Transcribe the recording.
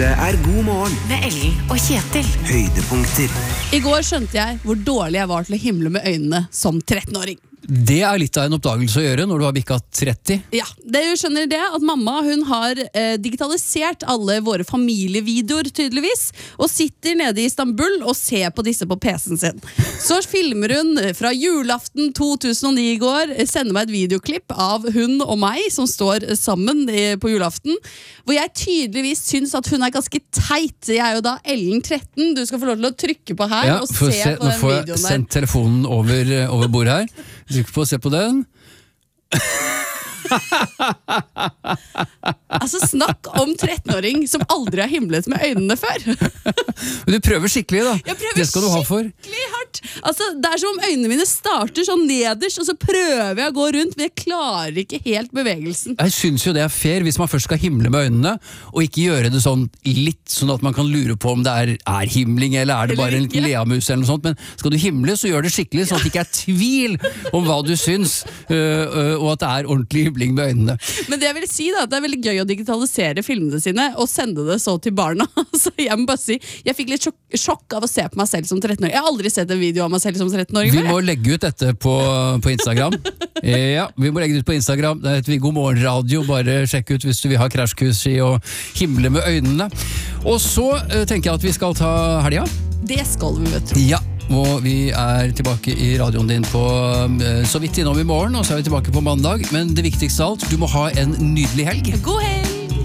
Dette God morgen Med Ellen og Kjetil. Høydepunkter. I går skjønte jeg hvor dårlig jeg var til å himle med øynene som 13-åring. Det litt av en oppdagelse å gjøre når du har bikket 30. Ja, det skjønner det at mamma hun har digitalisert alle våre familievideoer tydeligvis, og sitter nede i Istanbul og ser på disse på PC-en sin. Så filmer hun fra julaften 2009 i går, sender meg et videoklipp av hun og meg som står sammen på julaften, hvor jeg tydeligvis synes at hun ganske teit. Jeg jo da Ellen 13, du skal få lov til å trykke på her og se på den videoen der. Nå får jeg sendt telefonen over bordet her. Trykk på, se på den. Altså snakk om 13-åring som aldri har himlet med øynene før. Du prøver skikkelig da. Jeg prøver det skal du ha for. Skikkelig hardt. Altså, det som om øynene mine starter sånn nederst, og så prøver jeg å gå rundt, men jeg klarer ikke helt bevegelsen. Jeg synes jo det fair hvis man først skal himle med øynene, og ikke gjøre det sånn litt, sånn at man kan lure på om det er himling, eller det bare en liten leamus eller noe sånt, men skal du himle, så gjør det skikkelig, sånn at det ikke tvil om hva du synes, og at det ordentlig himling med øynene. Men det jeg vil si da, at det veldig gøy å digitalisere filmene sine og sende det så til barna. Så jeg må bare si, jeg fikk litt sjokk av å se på meg selv som 13-åring. Jeg har aldri sett en video av meg selv som 13-åring. Vi må legge ut dette på Instagram. Ja, vi må legge det ut på Instagram. Det heter vi God morgen radio. Bare sjekk ut hvis du vil ha krasjkurs i å himle med øynene. Og så tenker jeg at vi skal ta helga. Det skal vi, vet du. Ja. Og vi tilbake i radioen din på så vidt innom i morgen, og så vi tilbake på mandag. Men det viktigste av alt, du må ha en nydelig helg. God helg!